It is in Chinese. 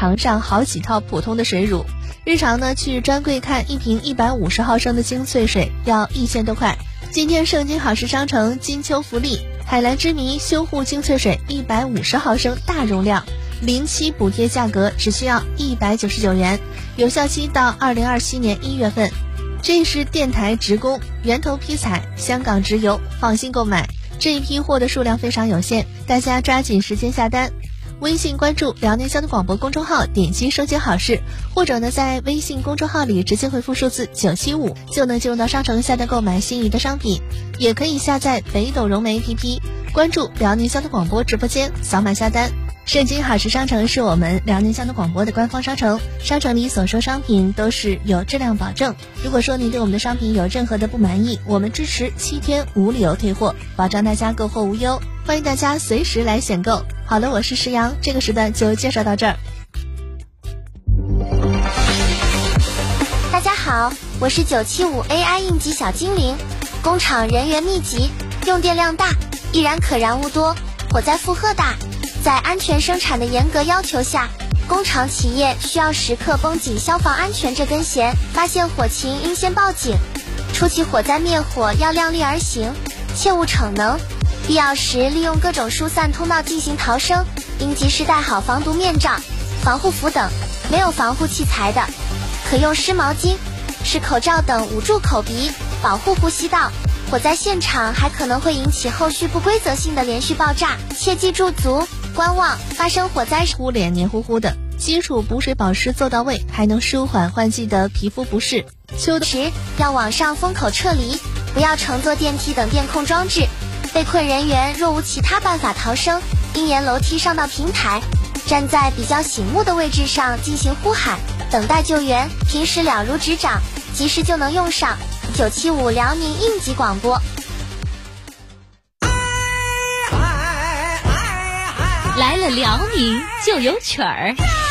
尝上好几套普通的水乳。日常呢去专柜看一瓶150毫升的精粹水要1000多块。今天盛京好事商城金秋福利，海蓝之谜修护精粹水150毫升大容量，07补贴价格只需要199元，有效期到2027年1月份。这是电台直供，源头批采，香港直邮，放心购买。这一批货的数量非常有限，大家抓紧时间下单。微信关注辽宁交通广播公众号，点击收件好事，或者呢在微信公众号里直接回复数字975，就能进入到商城下单购买心仪的商品。也可以下载北斗融媒 APP， 关注辽宁交通广播直播间，扫码下单。盛京好事商城是我们辽宁交通广播的官方商城，商城里所售商品都是有质量保证。如果说你对我们的商品有任何的不满意，我们支持7天无理由退货，保障大家购货无忧。欢迎大家随时来选购。好了，我是石阳，这个时段就介绍到这儿。 大家好，我是975 AI 应急小精灵。工厂人员密集，用电量大，易燃可燃物多，火灾负荷大。在安全生产的严格要求下，工厂企业需要时刻绷紧消防安全这根弦，发现火情应先报警。初期火灾灭火要量力而行，切勿逞能，必要时利用各种疏散通道进行逃生，应及时戴好防毒面罩、防护服等。没有防护器材的，可用湿毛巾、湿口罩等捂住口鼻，保护呼吸道。火灾现场还可能会引起后续不规则性的连续爆炸，切记驻足观望，发生火灾时脸黏糊糊的，基础补水保湿做到位，还能舒缓换季的皮肤不适。 秋时要往上风口撤离，不要乘坐电梯等电控装置。被困人员若无其他办法逃生，应沿楼梯上到平台，站在比较醒目的位置上进行呼喊，等待救援。平时了如指掌，及时就能用上。975辽宁应急广播。 来了辽宁就有曲儿。